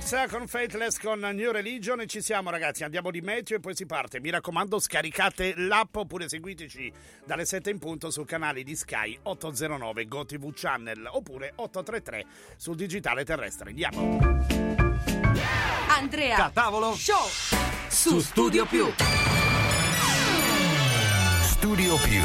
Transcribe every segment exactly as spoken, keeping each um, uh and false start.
Pizza con Faithless con New Religion e ci siamo ragazzi, andiamo di meteo e poi si parte. Mi raccomando, scaricate l'app oppure seguiteci dalle sette in punto sul canale di Sky ottocentonove GoTV Channel oppure ottocentotrentatré sul digitale terrestre. Andiamo. Andrea Catavolo Show su Studio Più. Studio Più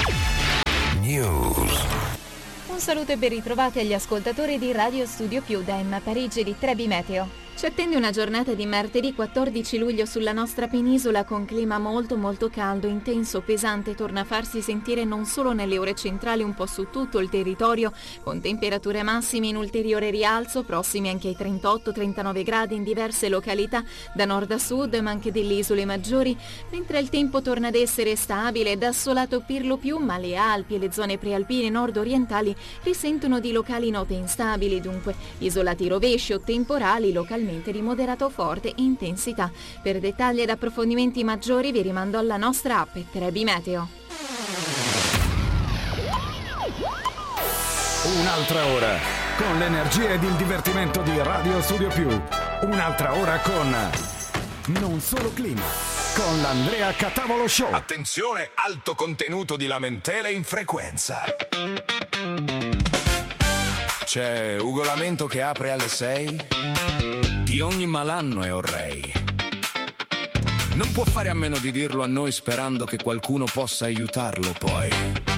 News. Un saluto e ben ritrovati agli ascoltatori di Radio Studio Più da Emma Parigi di Trebi Meteo. Ci attende una giornata di martedì quattordici luglio sulla nostra penisola con clima molto molto caldo, intenso, pesante, torna a farsi sentire non solo nelle ore centrali, un po' su tutto il territorio, con temperature massime in ulteriore rialzo, prossimi anche ai trentotto trentanove gradi in diverse località, da nord a sud, ma anche delle isole maggiori, mentre il tempo torna ad essere stabile ed assolato per lo più, ma le Alpi e le zone prealpine nord-orientali risentono di locali note instabili, dunque isolati rovesci o temporali localmente di moderato forte intensità. Per dettagli ed approfondimenti maggiori vi rimando alla nostra app Trebi Meteo. Un'altra ora con l'energia ed il divertimento di Radio Studio Più. Un'altra ora con Non Solo Clima, con l'Andrea Catavolo Show. Attenzione, alto contenuto di lamentele in frequenza. C'è Ugo Lamento che apre alle sei. Di ogni malanno è orrei. Non può fare a meno di dirlo a noi sperando che qualcuno possa aiutarlo poi.